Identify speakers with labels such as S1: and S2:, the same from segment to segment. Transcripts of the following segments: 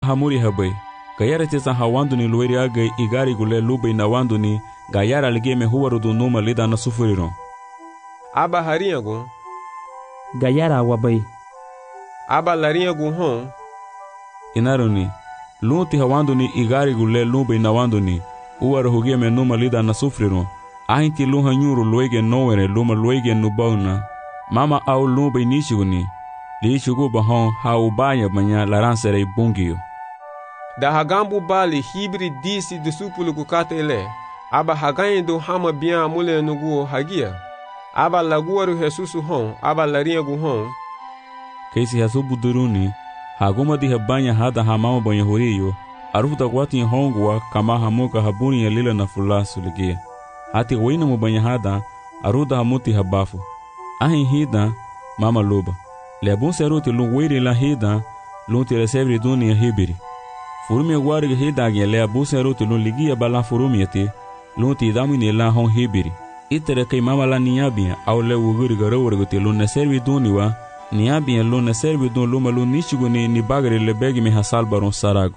S1: hamuri habai. Kayara tesa hawanduni lueri agai igari gule lubei na wanduni gayara aligeme huwarudu numa lida na sufuriron.
S2: Aba hariago
S3: gayara wabai.
S2: Aba lariago hon
S1: inaroni lunti hawanduni igari gule lubei na wanduni uwaru hugeme numa lida na sufuriron. Ahinti luha nyuru luege nowere luma luege nubauna. Mama au lubei nishiguni liishugu bahon haubaya banya laransere bungiyo.
S2: Da hagambu bali hibri disi disupulu kukate ele. Aba hagaindo hama bian mule nuguo hagia. Aba laguaru Jesusu hon, aba lariagu hon.
S1: Keisi hasu buduruni, haguma di habanya hada hamama banya horiyo, arufuta kwati hongwa kama hamuka habuni ya lila na fulasu ligia. Hati wina mubanya hada, aruda hamuti habafu. Ahin hida, mama luba. Leabun seruti lungwiri la hida, lunti resevri duni ya hibiri. Furumi agwari hidagi le abusa ruti lun ligia bala furumi ati lunti damini la hon hibiri. Itere kay mama la niabia au le uguri garawurguti lun neservi duniwa niabia lun neservi dun luma lun nishiguni ni bagari le begi mi hasal baron sarago.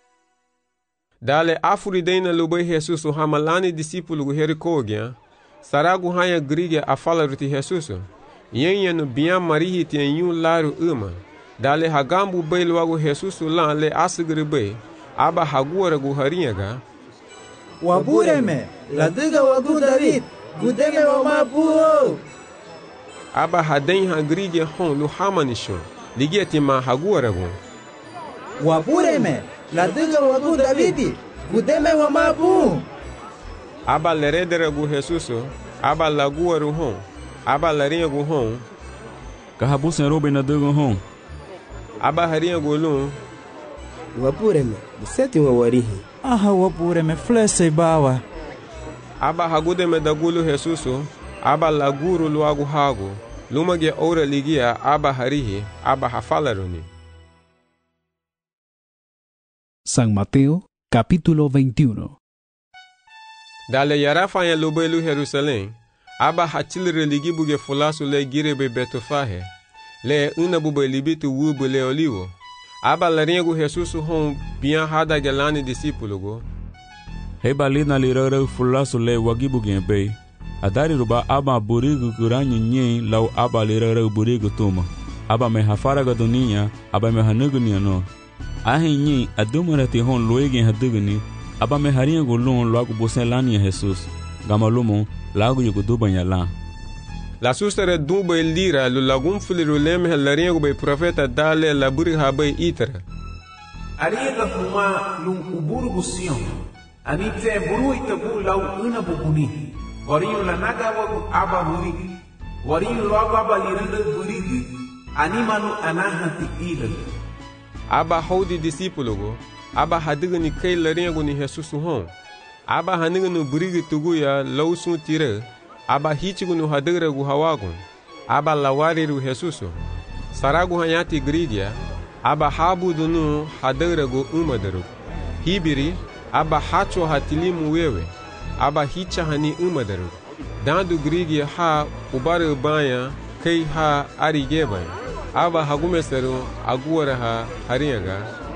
S2: Dale afuri deina lubei Jesusu hamalani disipulu gu herikogia sarago haya grigia afala ruti Jesusu. Yenye no bian marihi tien yun laru uma. Dale hagambu bei luagu Jesusu lan le asigri bei. Aba haguara gu harinyaga.
S4: Wabureme, la diga wagu David, gudeme wa mabuo.
S2: Aba haden hagrige hon lu hamanisho. Ligia tima haguara gu.
S4: Wabureme, la diga wagu David, gudeme wa mabuo.
S2: Aba leredere gu Jesusu. Aba laguaru hon. Aba larinha gu hon.
S1: Kahabusen robe na diga hon.
S2: Aba harinha gu lun.
S5: Wapureme, buseti wa warihi.
S3: Aha wapureme flese bawa.
S2: Aba hagudeme dagulu Jesusu. Aba laguru luagu hagu. Lumage ora ligia aba harihi. Aba hafalaruni.
S6: San Mateo, capítulo 21.
S2: Dale yarafa ya lubelu Jerusalém. Aba hachilre ligibuge fulasu le girebe betofahe. Le unabube libitu wubu le olivo. Aba laringu Jesusu hon bian hada gelani disipulugo.
S1: Heba lina lirare fulasu le wagibuge bei. Adari ruba aba burigu kuranyu nye lau aba lirare burigu tuma. Aba me hafaraga dunia, aba me hanugunia no. Ahi nye adumarati hon luege haduguni. Aba me haringu lun luagu busen lani ya Jesus. Gamalumo lagu yugu dubanya la.
S2: La sustere dube lira lu lagum filiru leme laringu be profeta dale laburi habe itara.
S7: Ariega fuma lung uburu gusion. Anite buru itabu lau una bukuni. Wariyu la naga wagu aba burigi. Wariyu loagu aba liranda burigi. Animanu anahati ilal.
S2: Aba haudi disipulugo. Aba hadigani kay laringu ni Jesusu hon. Aba haniganu burigi tuguya lau sun tire. Aba hichigunu hadigra gu hawagun. Aba lawariru Jesusu. Saragu hanyati grigia. Aba habudunu hadigra gu umadaru. Hibiri. Aba hacho hatilimu wewe. Aba hicha hani umadaru. Dandu grigia ha ubare banya kay ha arigeban. Aba hagumeseru aguara ha harinyaga.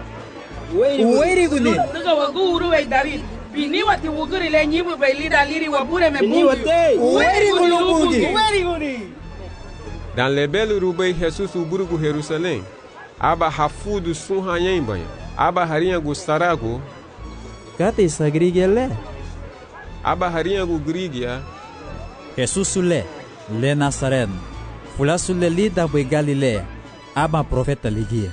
S4: Uweri guni.
S8: Daga waguru we David. Biniwa ti wuguri le nyibu be lida liri wabure me bungi.
S4: Uweri guni. Uweri guni.
S2: Dan lebelu rubei Jesus uburugu Jerusalém. Aba hafudu sun hanyemban. Aba harinyagu sarago.
S3: Kate sagrigele.
S2: Aba harinyagu grigia.
S3: Jesus le Nazareno. Fulasu le lida be Galilea. Aba profeta ligia.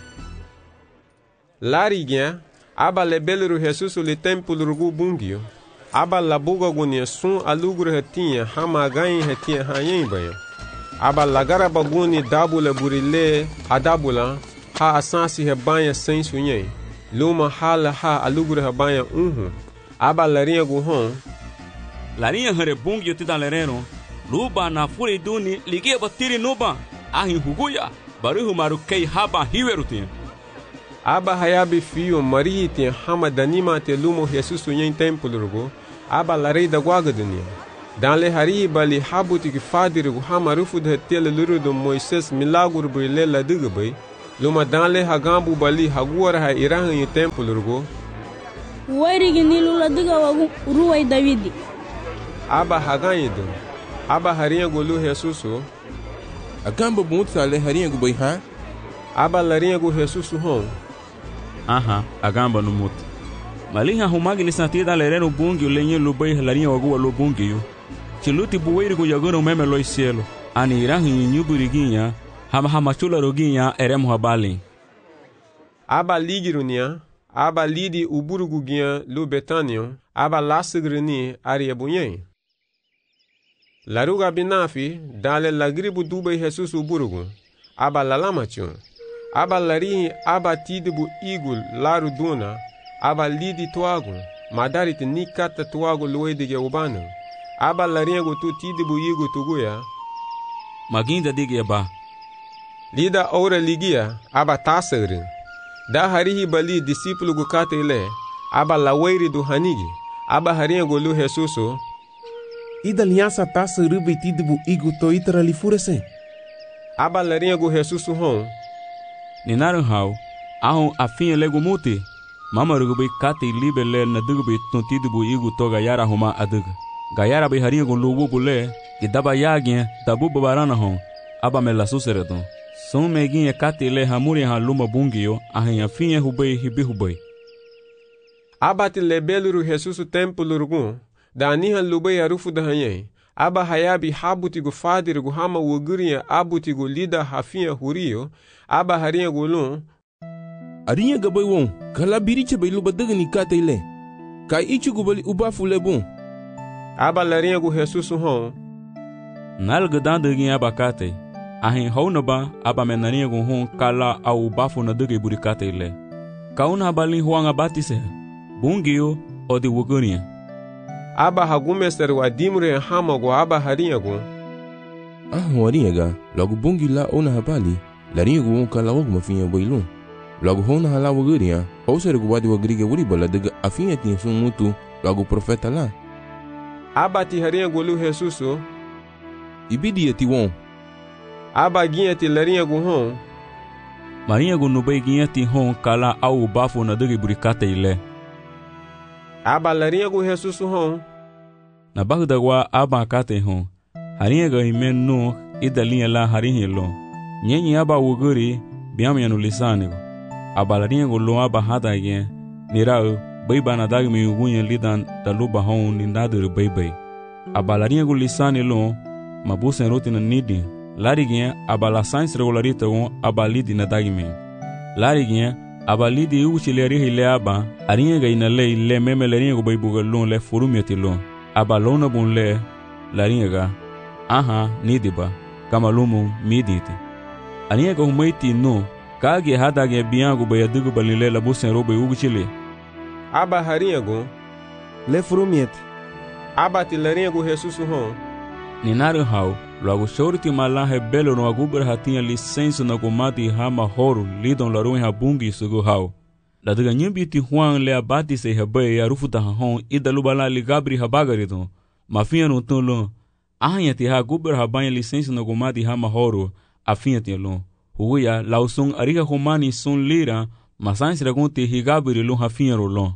S2: Larigien. Aba lebelu Jesus le templo rugu bungio. Aba labuga gunia sun alugru hetinha hama ganha hetinha hanyemban. Aba lagara baguni dabula burile adabula ha asansi hebanha sem sunyen. Luma hala ha alugru hebanha Aba larinha guhon.
S1: Larinha harebungio tida lereno. Luba na furi duni ligia batiri nuba. Ahin huguya. Baruhu marukei haba hiwerutin.
S2: Aba hayabi fio marihi ten hama danima te lumo Jesus sunyen templo rugo. Aba larei da guaga dunia. Dan le harihi bali habuti ki fadiru hama rufu de tele luru do Moises milaguru brile la dugabai. Luma danle hagambu bali haguara ha irahan yu templo rugo.
S9: Wairigi nilu la diga wagu ruwai Davidi.
S2: Aba haganyido. Aba harinha golu Jesuso.
S10: Agamba bumutsale harinha gu baiha.
S2: Aba larinha gu Jesuso hon.
S1: Aha, agamba no muti. Malinha humagi lisantida lereno bungi ulenye lubai larinha wagu lo bungi yu. Chiluti buweiri gu yagano meme loi cielo. Ani irahan nyuburiguinha. Hama chula roginha eremo habali.
S2: Aba ligirunia. Aba lidi uburuguginha lu Betanio. Aba lasigrini ariabunyen. Laruga binafi dale lagribu dubai Jesus uburugu. Aba lalamachun. Aba larihi aba tidibu igul laru duna. Aba lidi tuagu. Madarit nikata tuagu luedige ubanu. Aba lariengu tu tidibu igu tuguya.
S1: Maginda dige ba.
S2: Lida ora ligia aba tasagrin. Da harihi bali discípulo gu kate ile. Aba laweiri du hanigi. Aba hariengu lu Jesuso.
S10: Ida linhasa taça rubi tidibu igu to itara lifurese.
S2: Aba larinha Jesuso hon.
S1: Ninaran hau, ahon afinha lego muti. Mama rugubi kate libe le na dugubi ton tidibu igu to gayara homa adug. Gayara be harinha gu lubu bule, gidaba yagin dabu babarana hon. Aba me la suseredon. Son meguinha kate le hamuri ha luma bungio, ahin afinha hubei hibi hubei.
S2: Aba te lebeluru Jesuso templo rugun. Da anihan lubei arufu da hanyei. Aba hayabi habuti gu fadir gu hama wugurinha abuti gu lida hafinha hurio. Aba harinha gu lun.
S10: Arinha gabai won, kala biriche bai luba daga ni kate ile. Kai ichi gu bali ubafu le bon.
S2: Aba larinha gu Jesuso hon.
S1: Nalga dandagin aba kate. Ahin haunaba aba menarinha gu hon kala au ubafu na daga iburi kate ile. Kauna abalin huanga batise. Bungio o de wugurinha.
S2: Aba hagumesteru adimure hamago aba harinha gu.
S10: Warinha ga, logo bungi la ona habali. Larinha gu on kala wagu mafinha boilun. Logo hona hala wugurinha. Hausere gu wadi wagriga wuribala daga afinha tinha sun mutu. Logo profeta la.
S2: Aba ti harinha gu lu Jesuso.
S10: Ibidi eti won.
S2: Aba ginha ti larinha gu hon.
S1: Marinha gu nubai ginha ti hon kala au ubafu na daga iburi kate ile.
S2: Aba larinha gu Jesuso hon.
S1: Na bagda wa aba kate hon. Harinha ga himen no ida linha la harinha lo. Nyenyi aba wuguri biamya no lisanigo. Aba larinha gu lo aba hada gen. Nirao baiba na dagmi ugunya lidan daluba hon nindaduru baibai. Aba larinha gu lisani lo mabusen roti na nidi. Lari gen aba la science regularita won aba lidi na dagmi. Lari gen aba lidi uchileri hile aba arinha ga ina le meme larinha gu baibuga lon le furumiati lon. Aba lona bun le larinha ga aha nidiba kama lumu miditi. Arinha ga humaiti no kage hada ge biangu bayadugu balile la busen robe uguchile.
S2: Aba harinha gu
S5: le furumiati.
S2: Aba ti larinha gu Jesuso hon.
S1: Ninaru hau logo shorti malahe belo no agubra hatinha licença na gomati hama horo lidon larun habungi sugu hau. La daga nyimbi ti huang le abati se hebe arufuta hon idalubala ligabri habagaridon. Mafinha no tunlo. Ahanya ti ha gubra habanya licença na gomati hama horo afinha ti lon. Huya lausung ariga humani sun lira masansi ragunti higabri lon hafinha rolon.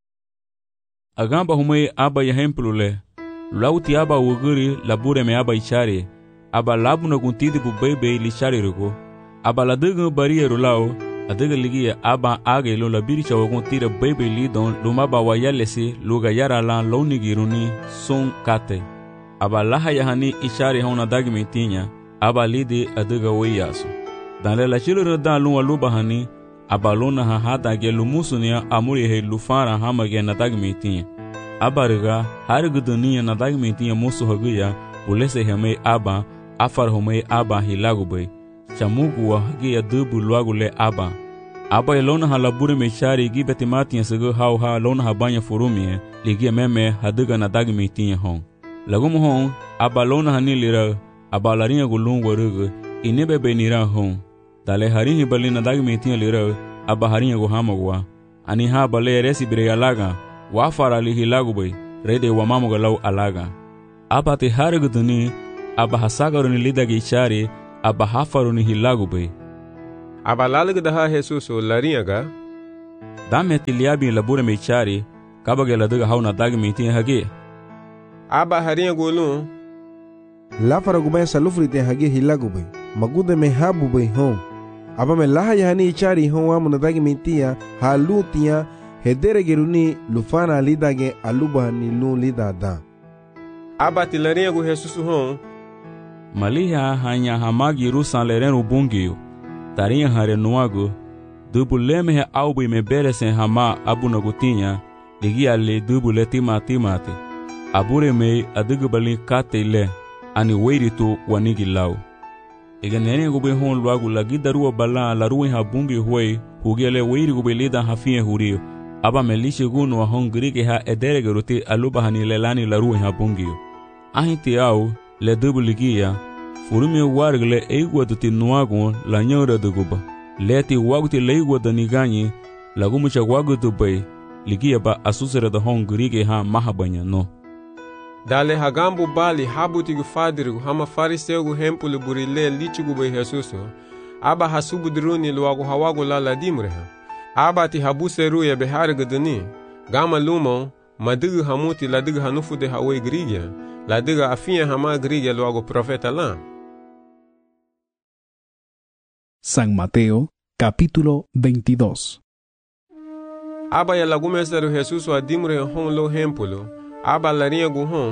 S1: Agamba humei aba yahemplo le. Lauti aba wuguri labure me aba ichare. Aba labu na guntidi bu bebe lichare rugo. Aba la dega bariero lao. Adega ligia aba age lo la biricha waguntira bebe lidon lumaba wayalesi luga yara lan lo nigiruni son kate. Aba laha yahani ichare hona dagmi tinya. Aba lidi adega wayasu. Dan la chilo dan luwa luba hani. Aba lona ha hada ge lumusunia amuri he lufara hamage na dagmi tinya. Abariga hariguduniya na dagmentiya musu haguya ulese hame aba afar home aba hilagubay chamugu wa hagiya dubu luagule aba elona halabure mechari gibetimatiya sego ha lona habanya furumie ligia meme haduga na dagmentiya hon lagum hon aba lona hanilira aba larinha gulungwa rugu inebe benira hon dale harinhi bali na dagmentiya lira aba harinha guhamagwa ani ha bale resi bire alaga wafara li hilagubay rede wa mamuga law alaga aba te hariguduni aba hasagaruni lidagi chari aba hafaruni hilagubay
S2: Aba lalig daha Jesuso laringa.
S1: Dame tiliabi labure me chari kabage ladaga hauna dag meeting hage.
S2: Aba haringa golun.
S5: La faragubay salufrite hage hilagubay. Magude me habubay hon. Aba me laha yahani ichari hon wa munadagi mintia halutia hedere geruni lufana lidage aluba ni lu lidada.
S2: Aba tilaringa go Jesusu hon.
S1: Maliha hanya hamagi rusan lerenu bungiyo. Tarinha hare nuago. Dubuleme he aubi me beresen hama abunagutinha. Ligia le dubule timate. Abure me adugubali kate le. Ani weiritu wanigi lau. Ega nene gube hon luagu lagi darua bala la ruin ha bungi huei hugele weiri gube lida hafie hurio. Aba me lishe gunu wa hon grige ha edere geruti aluba hani lelani la ruin ha bungio. Ahiti au le dubu ligia furumi wargle eigwa duti nuagu la nyora duguba. Leti waguti leigwa daniganyi lagumucha wagu dubai ligia ba asusere da hon grige ha mahabanya no.
S2: Dale hagambu bali habutigu fadirigu hama fariseugu hempulu burile lichigubu Jesuso. Aba hasubu diruni luagu hawagu lala dimreha. Aba ti habuseru ya beharigu duni. Gama lumo madigu hamuti ladigu hanufude hawe grigya. Ladigu afinya hama grigya luagu profeta la.
S6: San Mateo, capítulo 22.
S2: Aba ya lagumeseru Jesuso adimreha hon lo hempulu. Aba larinha guhon.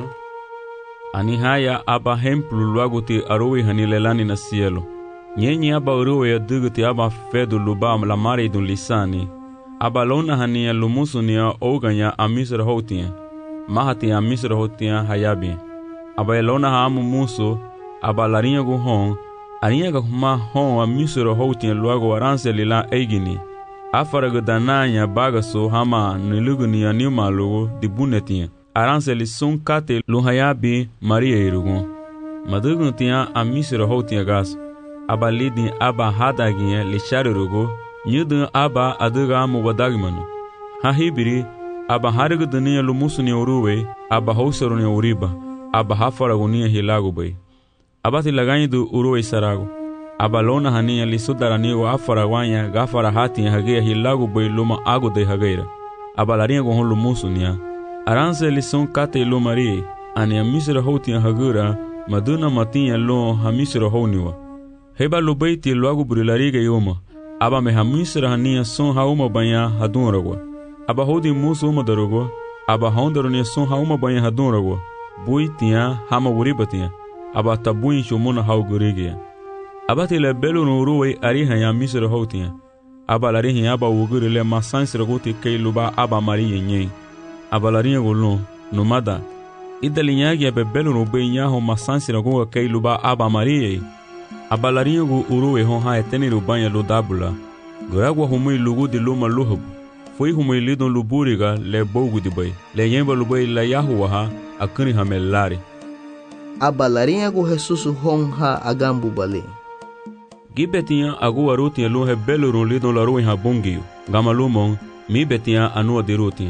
S1: Ani haya aba hemplu luaguti arowi hanilelani na cielo. Nyenye aba uruwe ya duguti aba fedu luba la mari dun lisani. Aba lona hania lumusu nia oganya amisra hotia. Mahati amisra hotia hayabi. Aba lona haamu musu. Aba larinha guhon. Arinha gahuma hon amisra hotia luagu aranse lila eigini. Afaragu dananya bagaso hama niluguni ya niumalugu dibunetia. Aranse li sun kate luhayabi Maria irugun. Madugun tia amisira hotia gas. Aba lidin aba hadagiye li sharirugu. Nyudun aba aduga mubadagmanu. Hahibiri aba harigu dunia lumusuni uruwe. Aba housaruni uriba. Aba hafaragunia hilagubay. Aba tilaganyidu uruwe saragu. Aba lona hania li sudaranigo afaragwanya gafara hatia hagea hilagubay luma aguday hageira. Aba larinha gohon lumusunia. Aranse lison kate lo Maria, ani amisra hotia hagura, maduna matinha lo hamisra honiwa. Heba lo beiti lo agu brilariga yoma, aba me hamisra hania son hauma banya hadunragwa. Aba hodi musu uma darugwa, aba hondaronia son hauma banya hadunragwa. Bui tia hama wuribatia, aba tabuin shumuna haugurigia. Aba tile belu no uruwe ariha ya misra hotia. Aba larihi aba ugurile masansra guti kei luba aba Maria nyei. Abalarinha golon numada idalinyagi abebelo no benyaho masansi na gonga kei luba aba Maria. Abalarinha go uruwe hon ha eteni rubanya lo dabula. Goragwa humui lugu di luma luhub. Foi humui lidon luburiga le bogu di bay. Le yemba lubai la yahuwa ha akuni hamelari.
S11: Abalarinha go Jesusu hon ha agambu bale.
S1: Gibetinha agu arutinha lo hebelo ron lidon la ruin ha bungio. Gamalumon mi betinha anua de rutinha.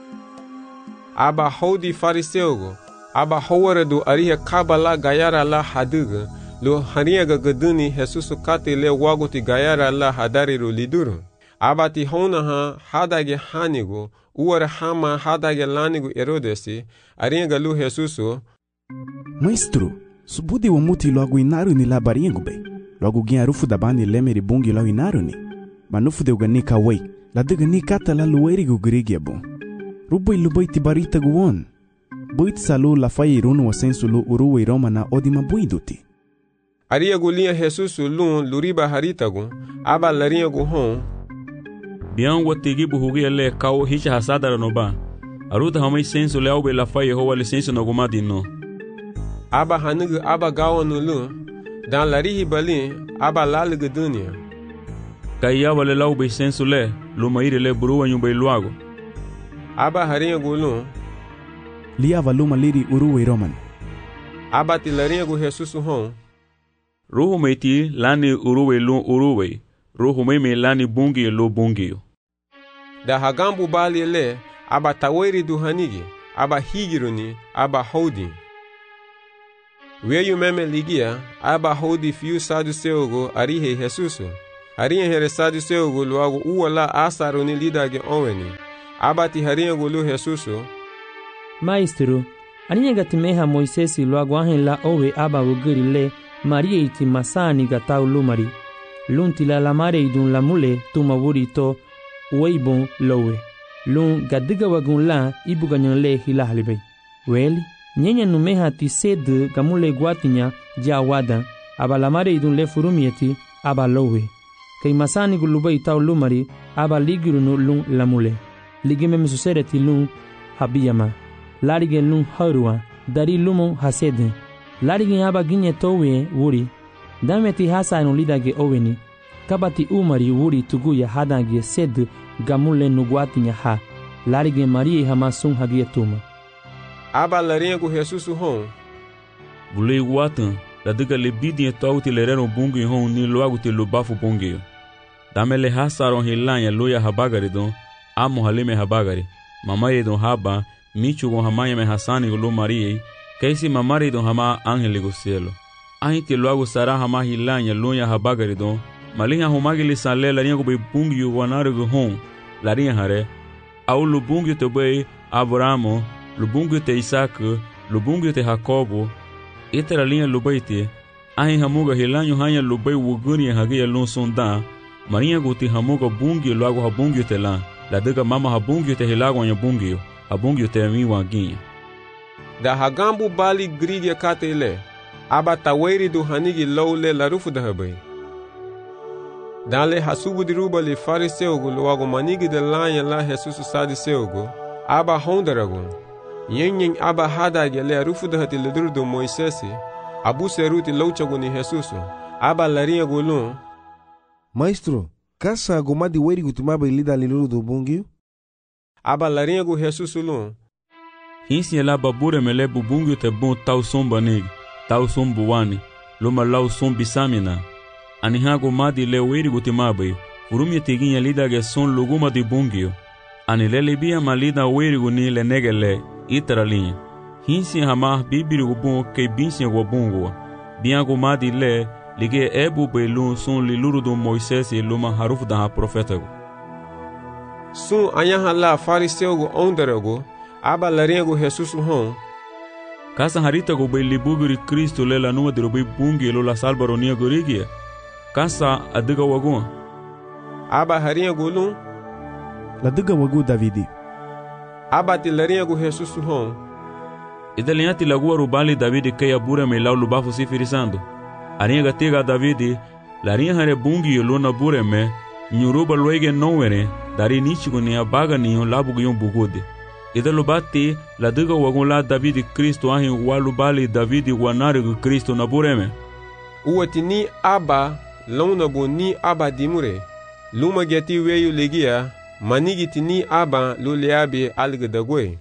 S2: Aba hodi fariseugo. Aba howare do ariha kabala gayara la haduga. Lo haniaga gaduni Jesusu kate le waguti gayara la hadariru liduru. Aba ti hona ha hadage hanigo. Uwara hama hadage lanigo erodesi. Ariaga lu Jesusu.
S12: Maestro, subudi wa muti logo inaru ni labaringo be. Logo ginharufu da bani lemeri bungi lo inaru ni. Manufu de uganika wei. La duga ni kata la luerigo grigia bon. Rubai lubai tibarita guon. Buit salu la fai irunu wa sensu lu uruwe Roma na odima buiduti.
S2: Aria gulinha Jesusu lun luriba haritagu. Aba larinha guhon.
S1: Bian watigi buhugia le kau hicha hasadara no ba. Aruta hamai sensu le aube la fai hoa lisensu no gumadi no.
S2: Aba hanugu aba gawanu lun. Dan larihi balin aba lalugu dunia.
S1: Kaya wale laube sensu le lumaire le buruwa nyumbai luago.
S2: Aba harinha gulun.
S12: Liava luma liri uruwe Roman.
S2: Aba ti larinha gu Jesusu hon.
S1: Ruhu meiti lani uruwe lun uruwe. Ruhu meme lani bungi lo bungi.
S2: Da hagambu bali le aba taweri du hanigi. Aba higiruni aba hodi. Weyu meme ligia aba hodi fiu sadu seogo arihe Jesusu. Harinha here Saduseu gulu agu uwala asaro ni lidage onweni. Abati harinha gulu Jesuso.
S13: Maestro, aninha gatimeha Moisesi loagu ahen la owe aba wugiri le Maria iti masani gatau lumari. Lunti la lamare idun lamule tuma wuri to uweibon lowe. Lun gadiga wagun la ibuganyan le hilahlibe. Weli, nyenya numeha ti sed gamule guatinya ja wadan. Aba lamare idun le furumieti aba lowe. Kei masani gulubai tau lumari aba ligirunu lun lamule. Ligime mesusereti lun habiyama. Larigen lun harua dari lumon haseden. Larigen aba ginye towe wuri. Dameti hasa enu lidage oweni. Kabati umari wuri tuguya hadangie sed gamule nuguatinya ha. Larigen Maria hamasun hagia tuma.
S2: Aba larinha gu Jesusu hon.
S1: Bulei guatan. La diga le bidin tau ti lerero bungi hon ni loagu ti lubafu bungi. Dame le hasaron hilanya loya habagari don. Amo halime habagari. Mamaye don haba. Michu gon hamaya me hasani gulu Maria. Kaisi mamari don hama angeli gu cielo. Ahi ti loagu sara hama hilanya loya habagari don. Malinha humagi li sale larinha gu bei bungi yu wanaru gu hon. Larinha hare. Au lubungi te bei Abramo. Lubungi te Isaac. Lubungi te Jacobo. Itera linha lubaite, ahin hamuga hilanyo hanya lubai wuguni hagia lun sonda, marinha guti hamuga bungi loago habungi te la diga mama habungi te hilago nya bungi, habungi te mi wanginha.
S2: Da hagambu bali grige katele, aba taweri do hanigi lawle la rufu da habai. Dale hasubu di ruba li fariseugo loago manigi de lanya la Jesusu sadiseugo, aba hondaragon. Yen aba hada gele rufu da hati ledur do Moisesi abu seruti louchago ni Jesuso aba larinha golun.
S5: Maestro, kasa gomadi weri gutumaba ilida liluru do bungi?
S2: Aba larinha go Jesuso lun.
S1: Hinsi la babure mele bubungi te bon tau somba negi, tau sombu wani, loma lau sombi samina. Anihago madi le weri gutumaba urumi teginha lida ge son luguma di bungi. Anilele bia malida weri guni le negele. Itara linha. Hinsi hama bibiri gubon kei binsi gubongwa. Biango madi le lige ebu belun son liluru do Moisés e luma haruf da profeta go.
S2: Sun anyaha la fariseu go ondarago aba larinha go Jesusu hon.
S1: Kasa harita go bei libugiri Cristo le la numa de bei bungi lo la salbaronia go rigia. Kasa adiga wagon.
S2: Aba harinha go lun.
S12: La diga wagu Davidi.
S2: Abati larinha gu Jesusu hon.
S1: Idalianti lagua rubali Davidi kaya bura me lau lubafu sifirisando. Arinha gatiga Davidi, larinha hare bungi luna bure me, nyuruba luege nowere, dari nichigo ni abaga niyo labu guyon bugode. Idalubati la diga wagun la Davidi Cristo ahin walubali Davidi wanari gu Cristo na bure me.
S2: Uwati ni aba, luna bu ni aba dimure. Luma geti weyu legia, manigi tini aba luleabe algedagwe.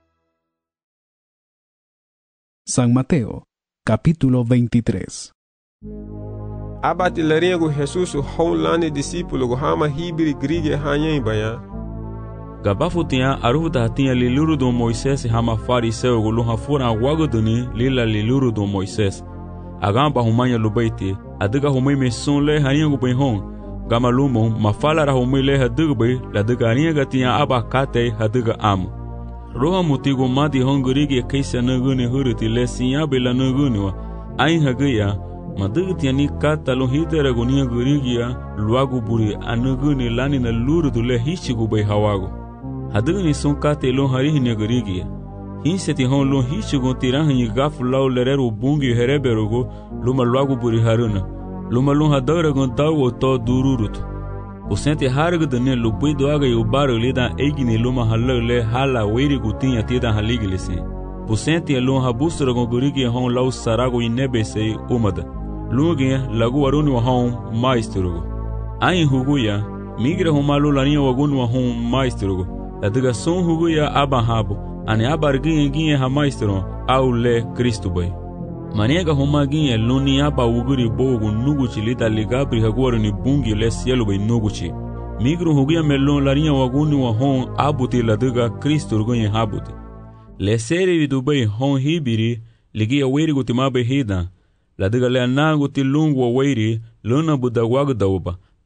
S6: San Mateo, capítulo 23.
S2: Abati larinha gu Jesusu honlane discípulo gu hama hibiri grige hanyen baya.
S1: Gabafu tinha aruda tinha liluru do Moisés hama fariseu gu luha fura wagoduni lila liluru do Moisés. Agamba humanya lubaite, adiga humai meson le harinha gu benhon. Gama lumo mafala ra humai le hadigbe la diga harinha gatinha aba kate hadiga amo. Roha mutigo madi hongurigi kaisa nagune huruti le sinyabe la nagune ain hagaya madiga tiani kata lo hitera gunia gurigia luagu buri anagune lani na lurudu le hichigu bai hawago. Hadiga ni son kate lo harihi ne gurigia. Hinseti hon lo hichigu tirahanyi gafu lau lereru bungi hereberogo luma luagu buri haruna. Luma lo hadara gon dawo to dururutu. Usente harga dane lubui doaga e ubaro lida egni luma halale hala weri gutinha tida haligilese. Usente lon habusra gon gurigi hon lau sarago inebese umada. Luge lagu waruni wa hon maestro. Ain huguya migra hon malu larinha wagunu wa hon maestro. Adiga son huguya abahabo ane abarginha ginha ha maestro au le Cristo bai. Maniega homaginha luni aba uguri bogo nuguchi lida ligabri haguaro ni bungi le cielo bai nuguchi. Migro huguya melon larinha waguni wa hon abuti la diga Cristo rugonha habuti. Le seri vidubai hon hibiri ligia weri gutimabe hida. La diga le anaguti lungu wa weri luna budawagu dauba.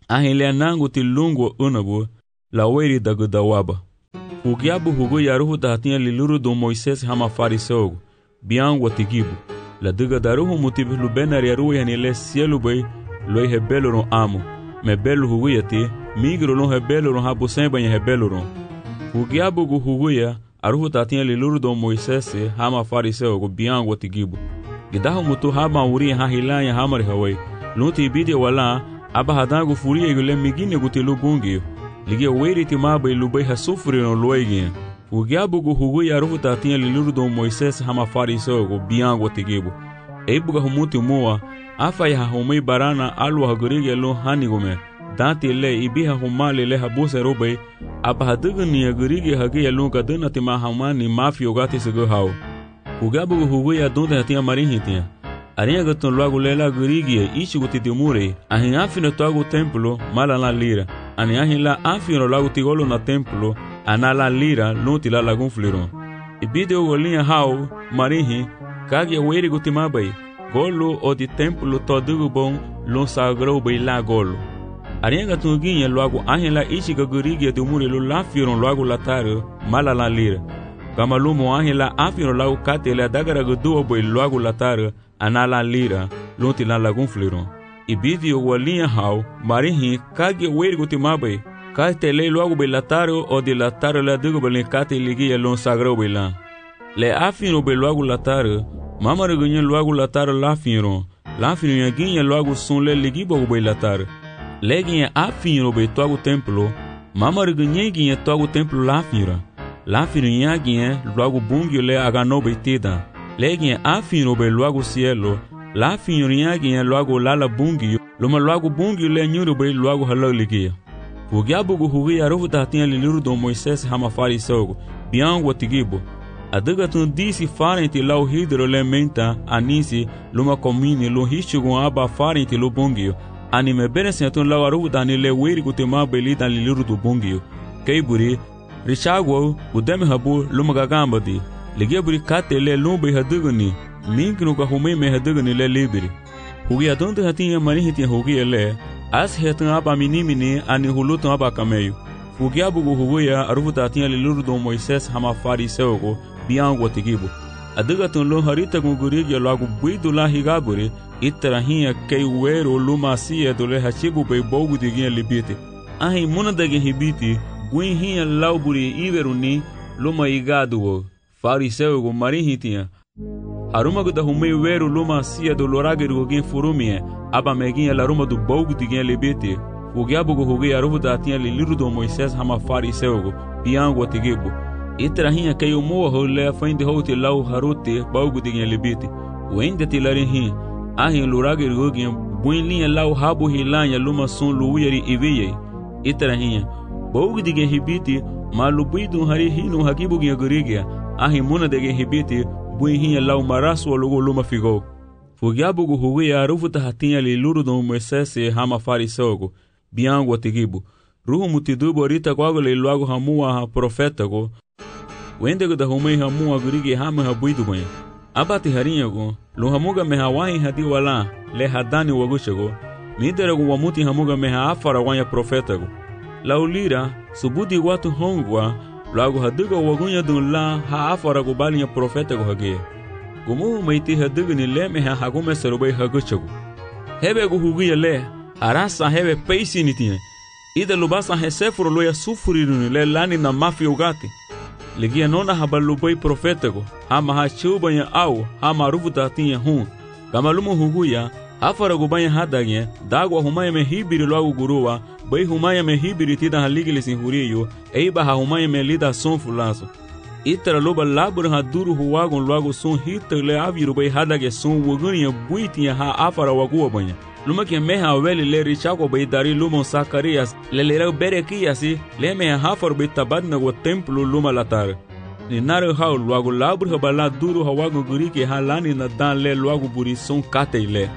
S1: Ahile nangu ti lungu unabu la weri dagudawaba. Ugiabu hugu ya ruhu tahatia liluru do Moises hama fariseogu. Biangu tigibu. La diga daruhu mutibu lubenari ya ruhu yanile sielu bay loi hebelu ron amu. Me belu hugu yati migro lon hebelu ron habu semba nye hebelu ron. Ugiabu gu hugu ya aruhu tahatia liluru do Moises hama fariseogu biangu tigibu. Gidahu mutu haba uri hahilanya hamari hawai. Lunti ibidi wala aba hadangu furia yule migine gutilu bungi. Ligia weri ti maba ilubai hasufuri no loigin. Ugiabu gu hugu ya ruhu tahatia liluru do Moises hama fariseogu biangu tigibu. Eibuga humuti mua afa ya humei barana alwa hagurige lo hanigume. Dati le ibiha humali le habuse robai aba hadugni hagurige hagi lo kaduna ti mahamani mafi ogati sigo hao. Ugiabu gu hugu ya donde hatia marihitia. Arinha gatun logo lela gurigi ichi guti timure. Ahin afino toago templo mala la lira. Ani ahin la afino logo tigolo na templo anala lira luti la lagun fliron. Ibide golinha hao marihi kage weri guti mabai. Golo o di templo todugo bon lon sagro bai la golo. Arinha gatun ginha logo ahin la ichi gurigi timure lo la firon logo lataro mala la lira. Kama lumo ahin la afino logo kate la dagara gudu bai logo lataro anala lira lonti la lagun fliron. Ibidi walinha hao marihi kage weri guti mabai. Kate le logo be lataro o de lataro la digo be kate ligi lon sagro be la. Le afino be logo lataro mama regunye logo lataro la fino. La fino yaginye logo son le ligi bo be lataro. Leginye afino be togo templo mama regunye ginye togo templo la fira. La fino yaginye logo bungyo le agano be tida. Legin afino be logo cielo, la finyoria gin logo lala bungi, loma logo bungi le nyuro be logo halaligia. Ugiabu gu hugi ya rufu tahatia liluru do Moises hama fariseogu, biangu watigibu. Adigatun disi farenti lau hidro le menta anisi loma komini lo hishugun aba farenti lo bungio. Anime beresentun lau arufu dani le weri gutema belita liluru do bungio. Keiburi, Richagwo udeme habu loma gagambadi. Ligia buri kate le lumbe hadugani minknu ka humei me hadugani le libiri hugi adonde hatinha marihiti hugi le as hetun aba minimini ani hulutun aba kameyu hugi abugu huguya arufuta hatinha le lurdo Moises hama fariseogo biango tigibu adugatun lo harita gugurigi lagu buidu la higaburi itarahinha kei wero luma siya dole hachibu be bogu diginha libiti ahi munadagi hibiti guinhinha lauburi iveruni luma igaduwo Fariseu marihitia Aruma da humei weru luma sia do lorage do gen furumie aba meginha la ruma do bogu digen lebete ugiabu go hugi aruvu da tinha liru do Moises hama fariseu biango tigibu itrahinha kayo mo hole fainde hote lau harote bogu digen lebete wende tilarihin ahin lorage do gen buinlinha lau habu hilanya luma son luuyeri iviye itrahinha bogu digen hibiti malubidu hari hinu hakibu gen gurigia ahi muna dege hibiti buinhinha lau marasu alogo luma figo. Fugiabu gu hugi ya rufu tahatinha li luru do Moises hama fariseogo, biango tigibu. Ruhu mutidubo rita kwago le luago hamua ha profeta go. Wendego da humei hamua gurigi hama habuidu banya. Abati harinha go, lu hamuga meha wahi hadi wala, le hadani wagushago. Midere gu wamuti hamuga meha afara wanya profeta go. Laulira, subudi watu hongwa, Lago haduga wagunya dun la ha afara go balinha profeta go hage. Gumu meiti haduga ni le me ha hagume serubai haguchago. Hebe go hugia le arasa hebe peisi nitinha. Ida lubasa hesefuro loya sufuriru le lani na mafi ugati. Ligia nona habalubai profeta go. Hama ha chubanya au hama rufuta tinha hun. Kama lumu huguya afara go banya hadagye dagwa humaya me hibiri logo guruwa. Bai humaya me hibiri tida haligili sin huriyo, eiba ha humaya me lida son fulaso. Itara loba labur ha duru huwagon logo son hita le aviru bai hadage son wuguniya buitiya ha afara waguwa banya. Luma ke meha weli le richako bai dari lumon Sakarias, le lera berekiyasi, le meha hafar bai tabadna go templo luma latar. Ni nare hao logo labur ha bala duru hawagon gurike ha lani na dan le logo buri son kate le.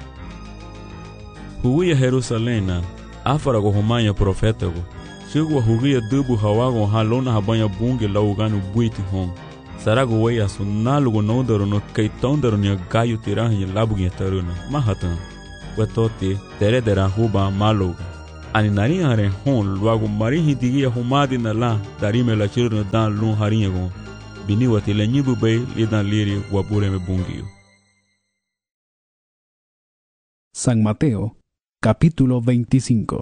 S1: Huguya Jerusalena. Afara go humanya profeta go. Chegwa hugia dubu hawago halona habanya bunge laugano buiti hon. Sarago weya sunalu go nodoro no kaitondoro nya gayu tirahi labugi taruna. Mahatan. Wetote teredera huba maloga. ani narinha haren hon luago marihi digia humadi na la darime la chirno dan lun harinha gon bini wati le nyibu bay lidan liri wabure me bungio.
S6: San Mateo, capítulo 25.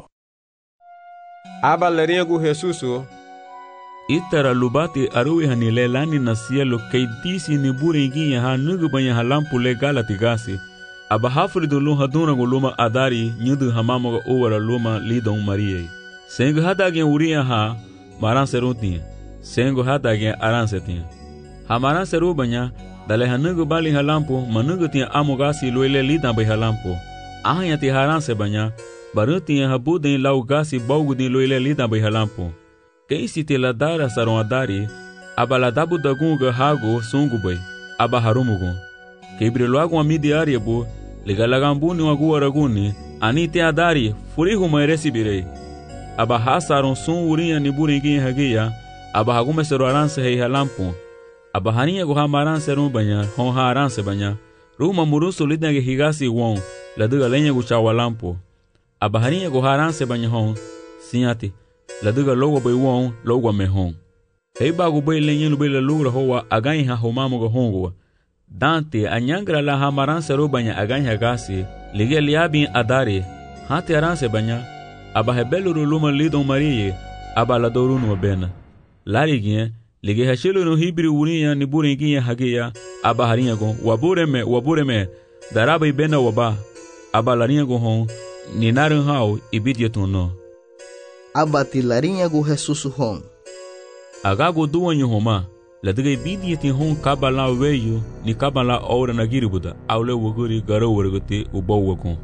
S2: Aba larinha gu Jesuso
S1: itara lubati arui hanile lani na cielo kei disi ni buringi ha nugu banya halampu le galati gasi aba hafridu lu haduna go luma adari nyudu hamamo go owara luma lidon marie sengo hadagen uria ha maran serutia sengo hadagen aran setia ha maran seru banya dale hanugu bali halampu manugu tia amogasi loile lidan bay halampu ahanya ti haran se banya barutia habuden lau gasi baugudin loile lidan bay halampu quem se te ladara saron adari abaladabu dagunga hago sungubay abaharumugun kebrelo agum amidiaria bo legalagambuni wagu araguni ani te adari furihu mairesi birei abahasaron sun urinha ni buringi hagia abahagume sero aranse hei halampu abaharinha go hamaran serum banya hon haranse banya ruma muruso lidnage higasi won laduga lenha go chawalampu abaharinha go haranse banya hon sinyati laduga logo bay won logo me hon hei bago bay lenyen bay la lugra hoa agan ha homamo go hongo dante anyangra la hamaran sero banya agan ha gasi lige liabin adare hate aranse banya aba hebelo luma lidon marie aba la dorunu bena larigien lige hashelo no hibri uria ni buringi hagia aba harinha go wabureme daraba ibena waba aba larinha go hon ni narun hao ibidietuno
S11: abati larinha gu Jesusu hon
S1: agago duanyo homa ladiga ibidiyeti hon kabala weyo ni kabala ora nagiribuda aule woguri garo wergote ubawakon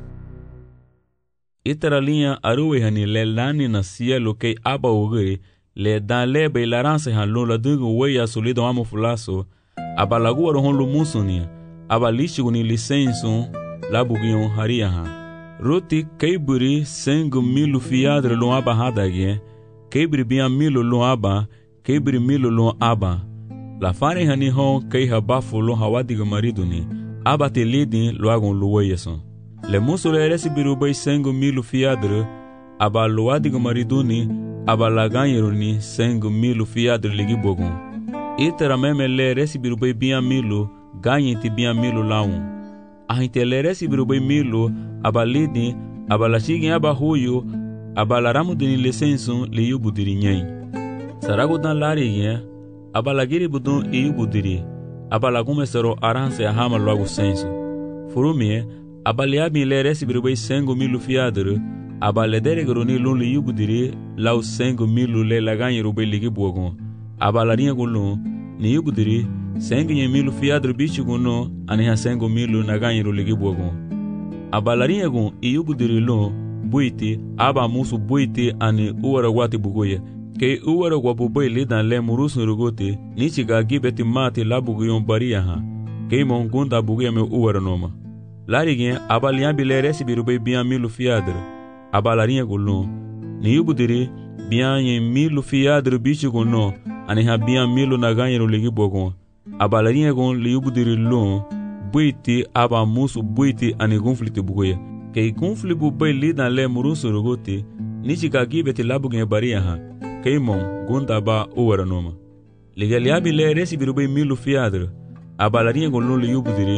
S1: itara linha aruwe hani le lani na cielo kei aba woguri le dan le beilaranse han lo ladiga weya solido amo fulaso aba laguaro hon lo musunia aba lishiguni licenso labugion haria han roti keiburi sengu milu fiadre lo aba hadagie keibri bia milu lo aba keibri milu lo aba la fare hani hon kei habafu lo hawadiga mariduni aba te lidin lo agon lo weyeson le muso le resi biru bay sengu milu fiadre aba lo adiga mariduni aba la ganyeruni sengu milu fiadre ligi bogon itera meme le resi biru bay bia milu ganyeti bia milu laun ahitelere biru bay milu abalidi abalashigi aba huyu abalaramu dini licenso liyu budiri nyai sarago dan lari abalagiri budun iyu budiri abalagume sero aranse ahama logo senso furumie abaliabi lere biru bay sengo milu fiadre abaledere groni lun liyu budiri lau sengo milu le laganyi rubay ligi bogon abalarinha gulun ni yu budiri sengo milu fiadre bichu guno ani sengo milu naganyi ru ligi bogon abalarinha gun iubudiri lo buiti aba musu buiti ani uwara wati bugoye ke uwara wabubai lidan le murusu rugote nichiga gibeti mati labuguyon baria ha ke mongunda bugoye me uwara noma larigien abaliambi le resi birubai bian milu fiadre abalarinha gun lo ni iubudiri bian milu fiadre bichu gun no ani ha bian milu naganyi ru ligi bogon abalarinha gun li iubudiri lo buiti aba musu buiti ani gunfliti bugoya kei gunfli bu bay lidan le murusu rugote nichiga gibeti labugen baria ha kei mon gunda ba uwara noma ligaliabi le resi birubay milu fiadre abalarinha gon li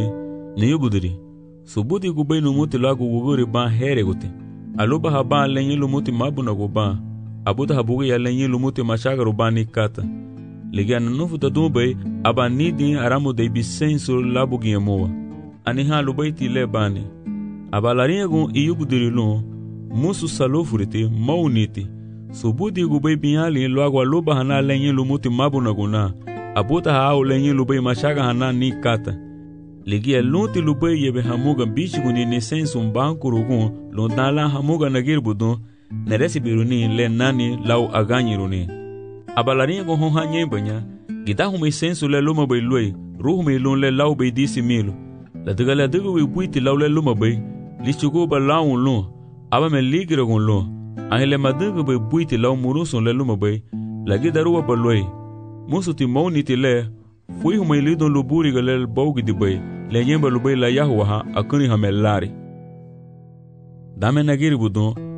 S1: yubudiri subudi gubay numuti lagu wuguri ban here gote aluba haban lenyi lumuti mabuna guban abuta habuge ya lenyi lumuti mashagaru bani kata ligana nufu tadubay aba nidi aramu de bisenso labuginha moa ani ha lubaiti le bani abalarinha gun iubudiri lo musu salofurite mauniti subudi gubay binyali logo aluba hana lenyi lumuti mabuna guna abuta ha lenyi lubay mashaga hana ni kata ligia lunti lubay yebe hamuga bichiguni ni senso banku rugun lo dala hamuga nagirbudun neresi biruni le nani lau aganyiruni abalarinha gon honha nyembanya gita humay senso le luma bay loy ruhumay lun le lau bay disi milu la diga we buiti lau le luma bay lichugo ba laun lun aba me ligira gon lun ahile madiga bay buiti lau muruson le luma bay la gida ruwa ba loy musuti mauniti le fui humay lidon luburi galel baugi di bay le nyemba lubay la yahuwa ha akuni hamelari dame nagiri budon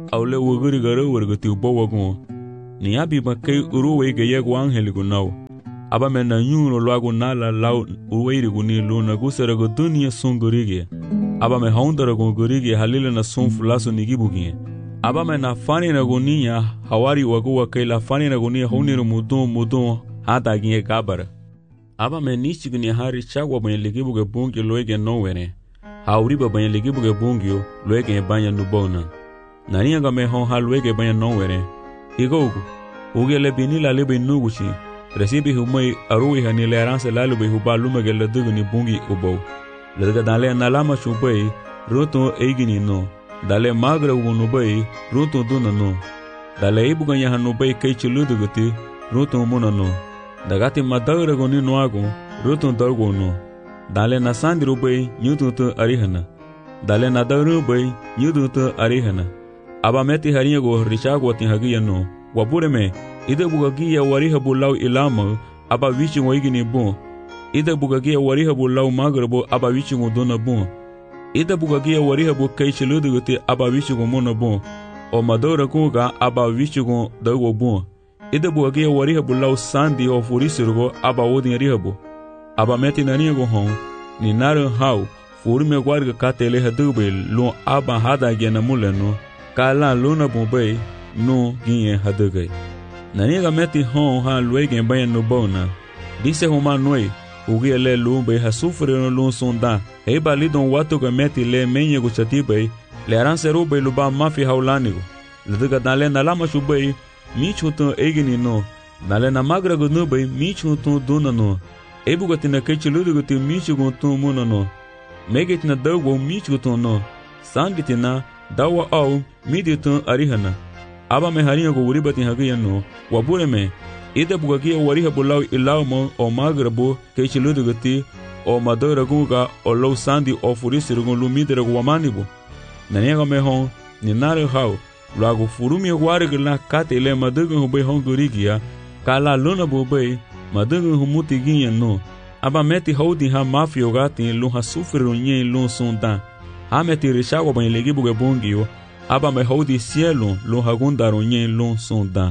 S1: aule woguri gara warga tiu bawagun ni abi makai uruwe ga yego angel gunau aba mena nyuno lwago nala lau uweiri guni luna gusara go dunia sungurige aba me haundara go gurige halile na sun fulaso nigibugie aba me na fani na gunia hawari wago wakaila fani na gunia honiro mudon hata gie kabara aba me nichi guni hari chagwa banye ligibuge bungi loege nowere hauriba banye ligibuge bungio loege banya nubona nani nga me hon halwege banya nowere igogo ugele binila lebe nuguchi recibe humai arui hanile aranse lalube hubalume gele duguni bungi ubo lega dale nalama chubai roto eigini no dale magra unubai roto duna no dale ibuganya hanubai kai chuluduguti roto muna no dagati madagra goni noago roto dargo no dale nasandiro bai nyututu arihana dale nadaru bai nyututu arihana aba meti hariya go richago tin hagiya no wabure me ida bugagiya wariha bulau ilama aba wichi ngoigini bon ida bugagiya wariha bulau magrabo aba wichi ngodona bon ida bugagiya wariha bu kai chiluduguti aba wichi ngomona bon o madora kunga aba wichi ngo dago bon ida bugagiya wariha bulau sandi o furisirgo aba odin rihabu aba meti naniya go hon ni naran hau furme gwarga katele hadube lo aba hada gena muleno kala luna bombai no ginye hadugai naniga meti hon ha luege bayan no bona disse homa noi ugi le lumbe ha sufre no lun sonda e balidon watu ga meti le menye go chatibai le aranseru be luba mafi haulanigo le daga dale na lama shubai mi chuto egini no dale na magra go no be mi chuto dona no e bugatina kechiludu go ti mi chugo to muna no megetina dawo mi chuto no sanditina dawa au midito arihana aba me harinha go uribati hagiya no wabure me ida bugagia wariha bulau ilaumo o magrabo kechiludu gati o madora guga o low sandi o furisiru go lumidere go wamanibo naniga me hon ni nare hau lago furumi warga la katele maduga ho be hon gorigia kala luna bo be maduga ho mutiginha no aba meti hodi ha mafio gati lu ha sufru nye lu sonda ameti rishago ban legibuge bongio aba me hodi cielo lo hagundaro nye lo sonda.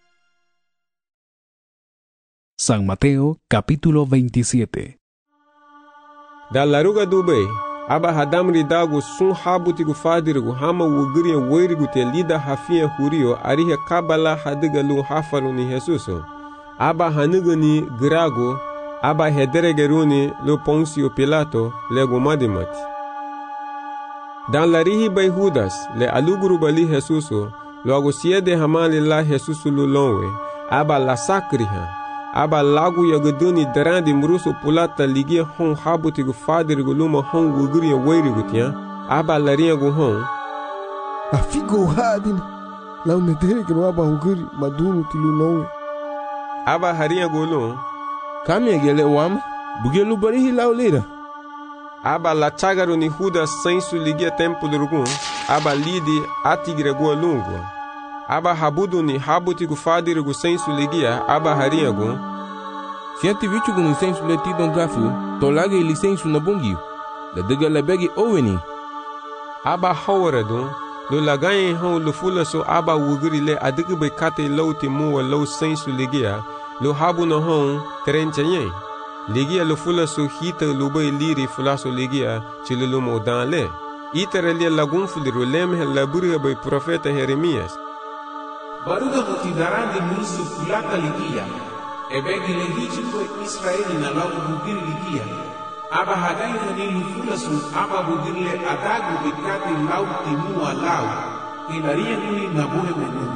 S6: San Mateo capítulo 27.
S2: Da laruga dube aba hadamri dago sun habutigu fadirigu hama wugiriya weirigu te lida hafia hurio arihe kabala hadiga lu hafaru ni Jesuso aba hanugani grago aba hederegeruni lo Ponsio Pilato lego madimati dan larihi bay Judas le aluguru bali Jesuso logo siede hamali la Jesuso lulonwe aba la sakriha aba lagu yagaduni darandi muruso pulata ligia hon habutigu fadirigu luma hon wugiriya weirigu tia aba laria gu hon
S5: afigo hadin la uneterekero aba wugiri madunu tilulonwe
S2: aba haria golo
S10: kamye gele wam bugelu barihi laulira
S2: aba la chagaru ni Judas sensu ligia tempo durgun aba lidi atigre go lungo aba habudu ni habuti gu fadiri gu sensu ligia aba haria go
S10: siati vichu gu sensu le tidon gafu to lage lisensu na bungi la dega la begi oweni
S2: aba hawaradu lo lagaye hon lo fula so aba wugiri le adigi be kate lauti muwa lau sensu ligia lo habu no hon terenchaye ligia lo fula so hita lo bay liri fula so ligia chilulu mo dan le itere le lagun fuliru lemhe laburi bay profeta Jeremias
S7: baruga mutidarandi nusu fulata ligia ebegi le hichi ko Israeli na lagu bugiri ligia aba hadai hani lufula so aba bugiri le adagu bikati lauti muwa lau inaria nuni na bohe menu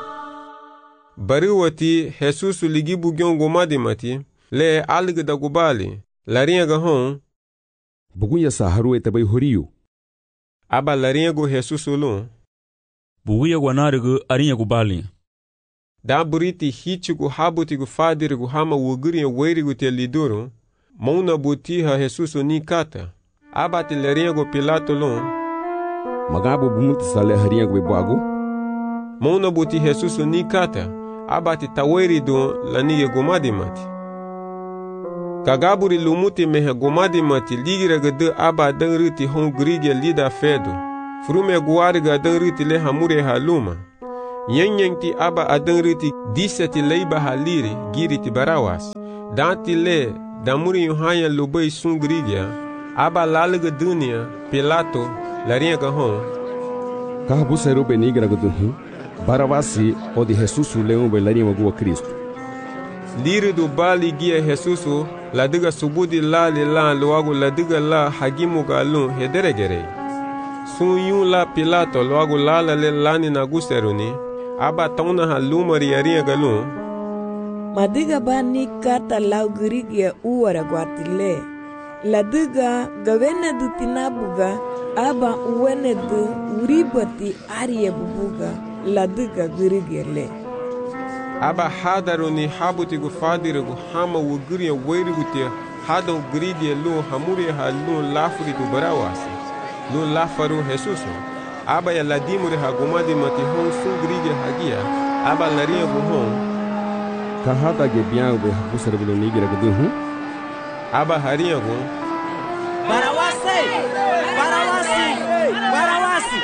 S2: bariwati Jesus ligi bugyon gomadi mati le alga da gubali laria ga hon
S14: bugunya saharu etabai horiyo
S2: aba laria go Jesus lo
S1: buguya gwanarigu arinya gubali
S2: da buriti hichigu habutigu fadirigu hama wuguriya weirigu te lidoro mauna butiha Jesus ni kata aba te laria go Pilato lo
S14: magabo bumuti sale haria go bago
S2: mauna buti Jesus ni kata aba te taweri do lani gomadi mati kagaburi lumuti mehe gomadi mati ligira gade aba dangriti hon grigia lida fedo Frume guariga dan riti le hamure haluma. Yang ti aba adan riti diseti leiba haliri giri ti barawas. Danti le damuri yuhanya lubai sungrigia. Aba lalaga dunia Pilato larinha gahon.
S14: Kahabu seru benigra guduhu. Barawasi o de Jesus leão bailarinha magua Cristo.
S2: Liri do bali guia Jesus la diga subudi la loago la diga la hagimu galun hederegere. Sun yun la Pilato loago la le lani na guseruni. Aba tauna haluma riarinha galun.
S15: Madiga bani kata lau girigia uara guatile. La diga gavene du tinabuga aba uwene du uribati arie bubuga. La diga girigele.
S2: Aba hadaruni habuti gu fadire gu hama wugiria weirigutia hadon gridia lu hamuri ha lu lafuri du barawasi. Lu lafaru Jesuso. Aba ya ladimuri ha gumadi mati hon sun gridia hagia. Aba laria gu hon.
S14: Kahada ge biang be hapusar bulu nigira guduhu.
S2: Aba haria gu.
S4: Barawasi! Barawasi! Barawasi!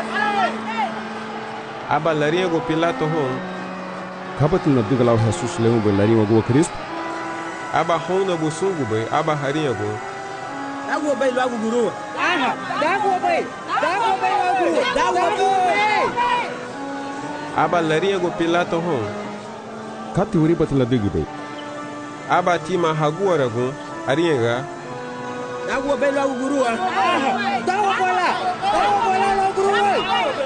S2: Aba laria gu Pilato hon.
S14: Kabatin na diga lau Jesus leão bailarinha magua Cristo.
S2: Aba hon na busungu be aba haria gu.
S4: Dago bay logo guru. Aha, dago bay logo. Dago bay.
S2: Aba laria gu Pilato hon.
S14: Kati uri batin la diga bay.
S2: Aba tima haguara gu aringa.
S4: Dago bay logo guru. Aha, dago bola logo guru.